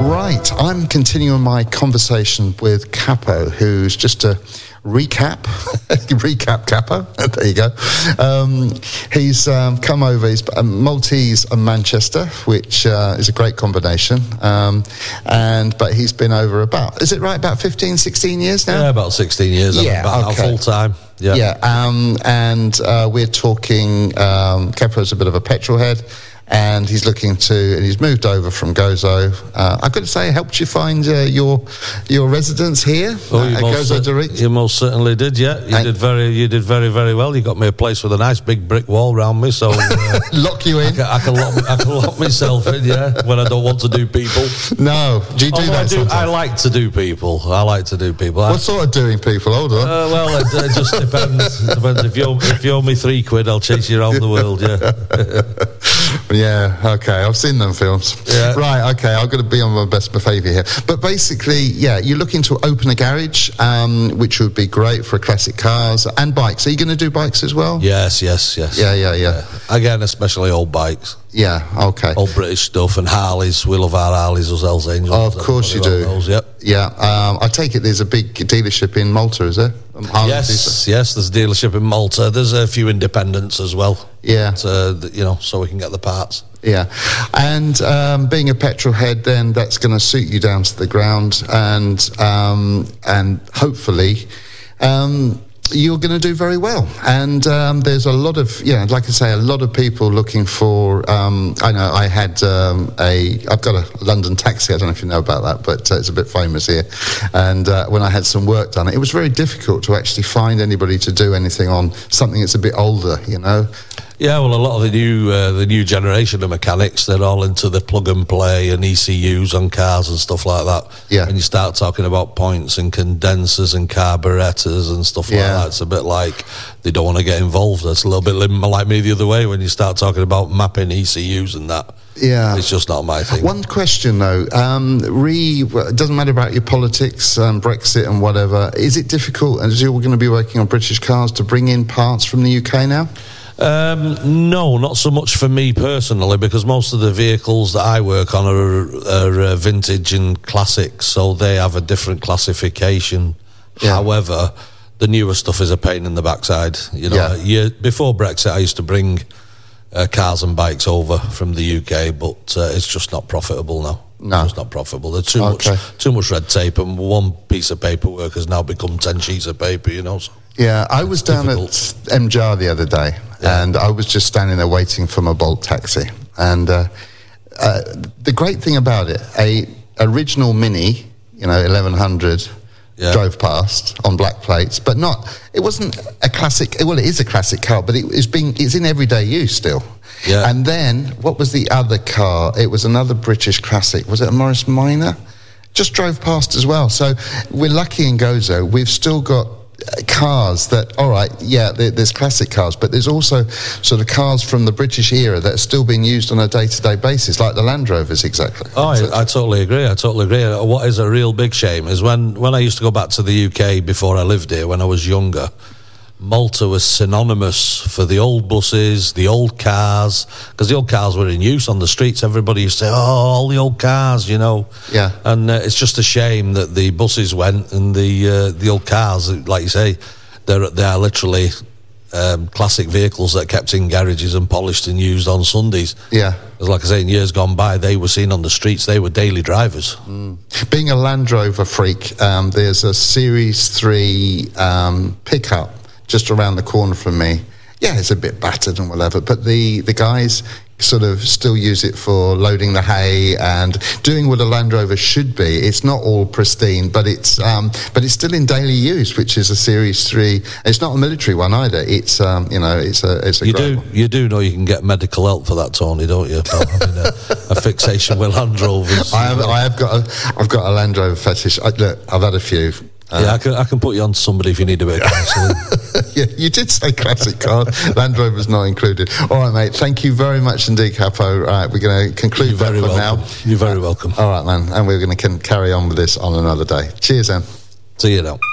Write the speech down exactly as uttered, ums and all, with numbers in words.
Right, I'm continuing my conversation with Capo, who's just a recap, recap Capo, there you go. Um, he's um, come over, he's Maltese and Manchester, which uh, is a great combination, um, and but he's been over about, is it right, about fifteen, sixteen years now? Yeah, about sixteen years, yeah, about okay. full time. Yeah, yeah um, and uh, we're talking, um, Capo's a bit of a petrol head, and he's looking to, and he's moved over from Gozo. Uh, I've got to say, helped you find uh, your your residence here oh, you at most Gozo cer- Direct? You most certainly did. Yeah, you and did very, you did very, very well. You got me a place with a nice big brick wall around me, so uh, lock you in. I can, I can lock, I can lock myself in. Yeah, when I don't want to do people. No, do you do Although that? I, do, I like to do people. I like to do people. What I, sort of doing people? Hold on. Uh, well, it, it just depends. It depends. If you if you owe me three quid, I'll chase you around the world. Yeah. Yeah. Okay. I've seen them films. Yeah. Right. Okay. I've got to be on my best behaviour here. But basically, yeah, you're looking to open a garage, um, which would be great for classic cars and bikes. Are you going to do bikes as well? Yes. Yes. Yes. Yeah. Yeah. Yeah. yeah. Again, especially old bikes. Yeah, okay. Old British stuff and Harleys. We love our Harleys as Hells Angels. Oh, of course you do. Those, yep. Yeah. Um, I take it there's a big dealership in Malta, is there? Um, yes, yes. There's a dealership in Malta. There's a few independents as well. Yeah. But, uh, you know, so we can get the parts. Yeah. And um, being a petrol head, then that's going to suit you down to the ground, and um, and hopefully. Um, you're going to do very well. And um, there's a lot of, yeah, like I say, a lot of people looking for, um, I know I had um, a, I've got a London taxi, I don't know if you know about that, but uh, it's a bit famous here. And uh, when I had some work done, it was very difficult to actually find anybody to do anything on something that's a bit older, you know. Yeah, well, a lot of the new uh, the new generation of mechanics, they're all into the plug and play and E C Us on cars and stuff like that. Yeah. When you start talking about points and condensers and carburetors and stuff like Yeah. that, it's a bit like they don't want to get involved. It's a little bit like me the other way when you start talking about mapping E C Us and that. Yeah. It's just not my thing. One question, though. Um, re, it doesn't matter about your politics, um, Brexit and whatever. Is it difficult, as you're going to be working on British cars, to bring in parts from the U K now? Um, no, not so much for me personally, because most of the vehicles that I work on are, are uh, vintage and classics, so they have a different classification. Yeah. However, the newer stuff is a pain in the backside. You know, Yeah. year, before Brexit, I used to bring uh, cars and bikes over from the U K, but uh, it's just not profitable now. No. It's not profitable. There's too Okay. much, too much red tape, and one piece of paperwork has now become ten sheets of paper. You know. So. Yeah, I was down difficult. at M J A R the other day, Yeah. and I was just standing there waiting for my Bolt taxi. And uh, uh, the great thing about it, a original Mini, you know, eleven hundred, Yeah. drove past on black plates, but not. It wasn't a classic. Well, it is a classic car, but it is being. It's in everyday use still. Yeah. And then what was the other car? It was another British classic. Was it a Morris Minor? Just drove past as well. So we're lucky in Gozo. We've still got cars that, all right, yeah, there's classic cars, but there's also sort of cars from the British era that are still being used on a day-to-day basis, like the Land Rovers, exactly. Oh, I, I totally agree. I totally agree. What is a real big shame is when, when I used to go back to the U K before I lived here, when I was younger, Malta was synonymous for the old buses, the old cars, because the old cars were in use on the streets. Everybody used to say, oh, all the old cars, you know. Yeah. And uh, it's just a shame that the buses went and the uh, the old cars, like you say, they're, they are literally um, classic vehicles that are kept in garages and polished and used on Sundays. Yeah. Because like I say, in years gone by, they were seen on the streets. They were daily drivers. Mm. Being a Land Rover freak, um, there's a Series three um, pickup just around the corner from me. Yeah, it's a bit battered and whatever, but the, the guys sort of still use it for loading the hay and doing what a Land Rover should be. It's not all pristine, but it's um, but it's still in daily use, which is a Series three. It's not a military one either. It's um, you know, it's a it's a you great do one. you do know you can get medical help for that, Tony, don't you? About having a, a fixation with Land Rovers. I have I have got a I've got a Land Rover fetish. I, look, I've had a few. Uh, yeah, I can I can put you on to somebody if you need a bit of counselling. Yeah, you did say classic car. Land Rover's not included. All right, mate. Thank you very much indeed, Capo. All right, we're going to conclude You're that very for welcome. now. You're very welcome. All right, man. And we're going to carry on with this on another day. Cheers, then. See you now.